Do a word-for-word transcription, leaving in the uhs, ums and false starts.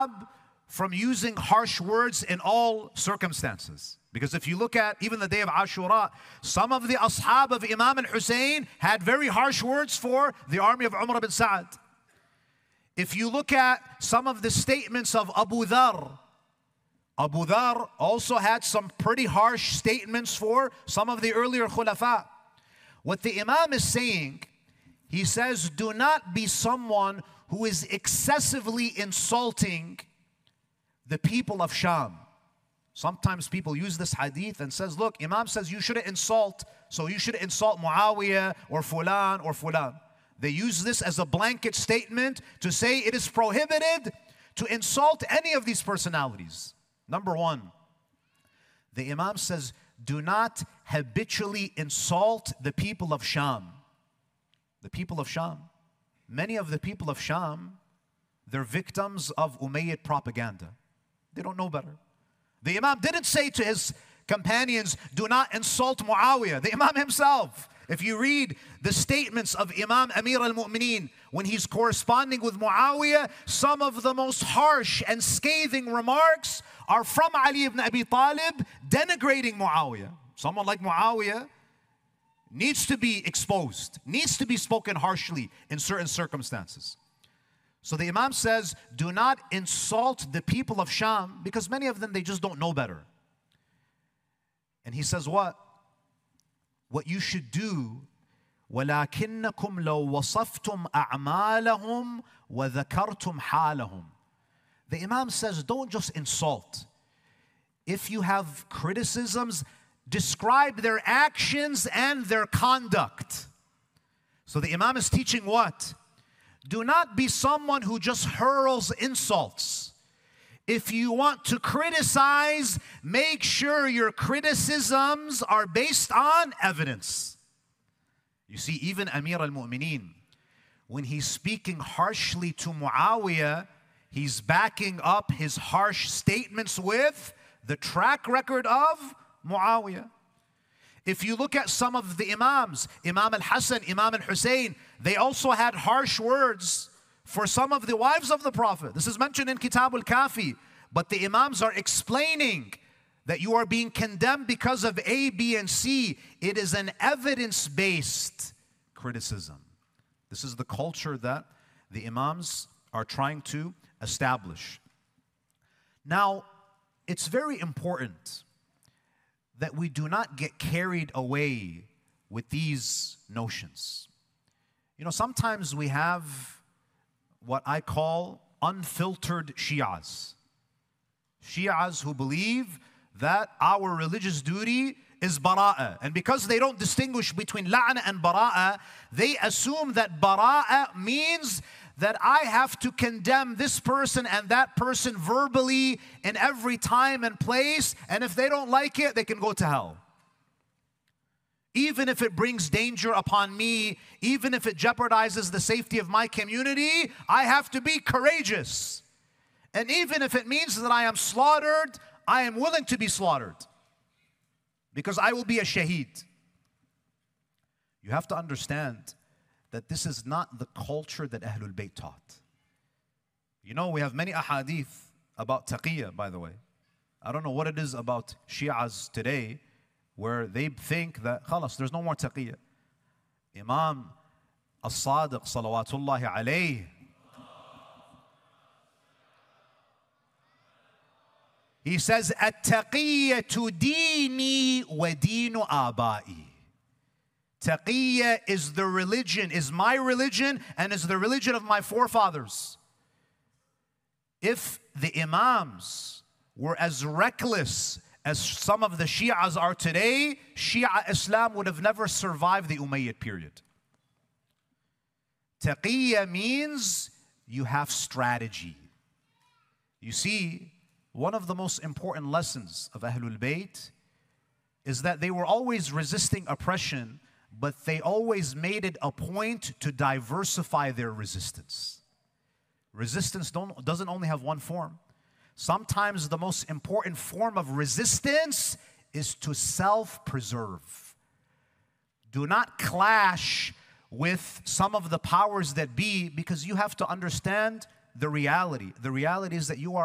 from using harsh words in all circumstances. Because if you look at even the day of Ashura, some of the ashab of Imam al-Hussein had very harsh words for the army of Umar bin Sa'd. If you look at some of the statements of Abu Dhar, Abu Dhar also had some pretty harsh statements for some of the earlier khulafa. What the Imam is saying, he says, do not be someone who is excessively insulting the people of Sham. Sometimes people use this hadith and says, look, Imam says you shouldn't insult, so you should insult Muawiyah or Fulan or Fulan. They use this as a blanket statement to say it is prohibited to insult any of these personalities. Number one, the Imam says, do not habitually insult the people of Sham. The people of Sham. Many of the people of Sham, they're victims of Umayyad propaganda. They don't know better. The Imam didn't say to his companions, do not insult Muawiyah. The Imam himself, if you read the statements of Imam Amir al-Mu'mineen, when he's corresponding with Muawiyah, some of the most harsh and scathing remarks are from Ali ibn Abi Talib denigrating Muawiyah. Someone like Muawiyah needs to be exposed, needs to be spoken harshly in certain circumstances. So the Imam says, do not insult the people of Sham, because many of them, they just don't know better. And he says what? What you should do, وَلَكِنَّكُمْ لَوْ وَصَفْتُمْ أَعْمَالَهُمْ وَذَكَرْتُمْ حَالَهُمْ. The Imam says, don't just insult. If you have criticisms, describe their actions and their conduct. So the Imam is teaching what? Do not be someone who just hurls insults. If you want to criticize, make sure your criticisms are based on evidence. You see, even Amir al-Mu'mineen, when he's speaking harshly to Muawiyah, he's backing up his harsh statements with the track record of Muawiyah. If you look at some of the Imams, Imam al-Hasan, Imam al-Hussein, they also had harsh words for some of the wives of the Prophet. This is mentioned in Kitab al-Kafi. But the Imams are explaining that you are being condemned because of A, B, and C. It is an evidence-based criticism. This is the culture that the Imams are trying to establish. Now, it's very important that we do not get carried away with these notions. You know, sometimes we have what I call unfiltered Shias. Shias who believe that our religious duty is bara'ah. And because they don't distinguish between la'na and bara'ah, they assume that bara'ah means that I have to condemn this person and that person verbally in every time and place, and if they don't like it, they can go to hell. Even if it brings danger upon me, even if it jeopardizes the safety of my community, I have to be courageous. And even if it means that I am slaughtered, I am willing to be slaughtered, because I will be a shaheed. You have to understand that this is not the culture that Ahlul Bayt taught. You know, we have many ahadith about taqiyya, by the way. I don't know what it is about Shias today where they think that, khalas, there's no more taqiyya. Imam As-Sadiq, salawatullahi alayhi, he says, At-taqiyyatu deeni wa deenu abai. Taqiyya is the religion, is my religion, and is the religion of my forefathers. If the Imams were as reckless as some of the Shias are today, Shia Islam would have never survived the Umayyad period. Taqiyya means you have strategy. You see, one of the most important lessons of Ahlul Bayt is that they were always resisting oppression, but they always made it a point to diversify their resistance. Resistance don't, doesn't only have one form. Sometimes the most important form of resistance is to self-preserve. Do not clash with some of the powers that be, because you have to understand the reality. The reality is that you are